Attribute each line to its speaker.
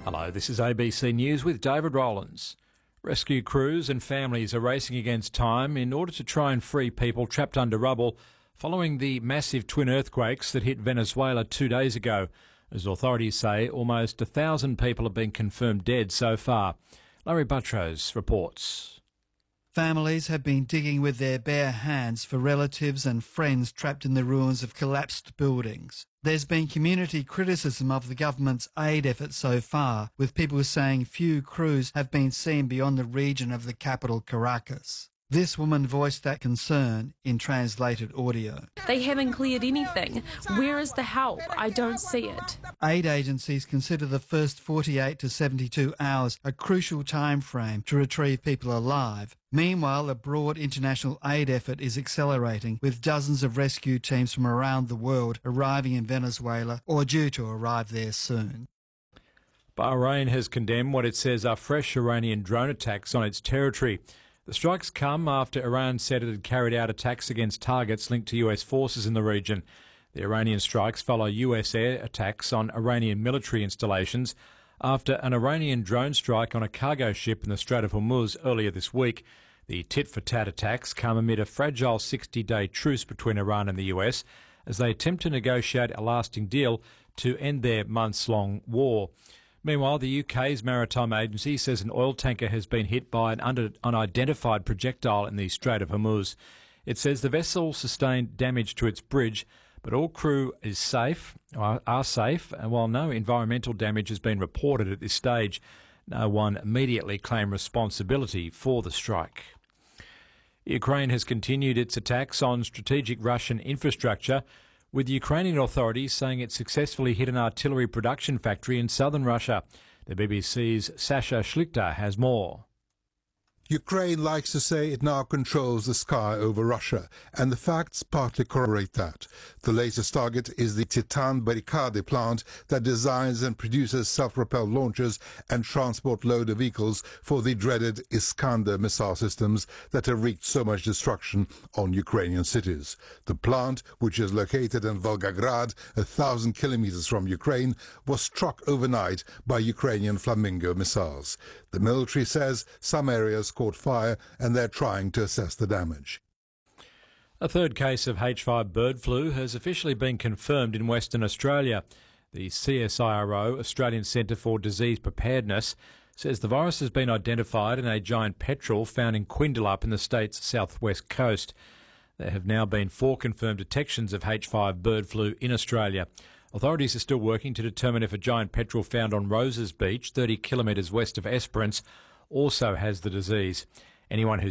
Speaker 1: Hello, this is ABC News with David Rowlands. Rescue crews and families are racing against time in order to try and free people trapped under rubble following the massive twin earthquakes that hit Venezuela 2 days ago. As authorities say, almost 1,000 people have been confirmed dead so far. Larry Buttrose reports.
Speaker 2: Families have been digging with their bare hands for relatives and friends trapped in the ruins of collapsed buildings. There's been community criticism of the government's aid efforts so far, with people saying few crews have been seen beyond the region of the capital, Caracas. This woman voiced that concern in translated audio.
Speaker 3: They haven't cleared anything. Where is the help? I don't see it.
Speaker 2: Aid agencies consider the first 48 to 72 hours a crucial time frame to retrieve people alive. Meanwhile, a broad international aid effort is accelerating, with dozens of rescue teams from around the world arriving in Venezuela or due to arrive there soon.
Speaker 1: Bahrain has condemned what it says are fresh Iranian drone attacks on its territory. The strikes come after Iran said it had carried out attacks against targets linked to US forces in the region. The Iranian strikes follow US air attacks on Iranian military installations after an Iranian drone strike on a cargo ship in the Strait of Hormuz earlier this week. The tit-for-tat attacks come amid a fragile 60-day truce between Iran and the US as they attempt to negotiate a lasting deal to end their months-long war. Meanwhile, the UK's maritime agency says an oil tanker has been hit by an unidentified projectile in the Strait of Hormuz. It says the vessel sustained damage to its bridge, but all crew are safe, and while no environmental damage has been reported at this stage, no one immediately claimed responsibility for the strike. Ukraine has continued its attacks on strategic Russian infrastructure, with Ukrainian authorities saying it successfully hit an artillery production factory in southern Russia. The BBC's Sasha Schlichter has more.
Speaker 4: Ukraine likes to say it now controls the sky over Russia, and the facts partly corroborate that. The latest target is the Titan Barricade plant that designs and produces self-propelled launchers and transport loader vehicles for the dreaded Iskander missile systems that have wreaked so much destruction on Ukrainian cities. The plant, which is located in Volgograd, 1,000 kilometers from Ukraine, was struck overnight by Ukrainian Flamingo missiles. The military says some areas caught fire and they're trying to assess the damage.
Speaker 1: A third case of H5 bird flu has officially been confirmed in Western Australia. The CSIRO, Australian Centre for Disease Preparedness, says the virus has been identified in a giant petrel found in Quindilup in the state's southwest coast. There have now been 4 confirmed detections of H5 bird flu in Australia. Authorities are still working to determine if a giant petrel found on Roses Beach, 30 kilometres west of Esperance, also has the disease. Anyone who